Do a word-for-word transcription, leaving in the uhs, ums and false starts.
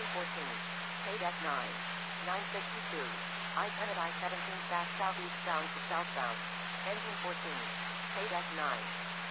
fourteen. K-Deck nine. nine sixty-two. I ten at I seventeen fast southeast bound to southbound. Engine fourteen. K-Deck nine.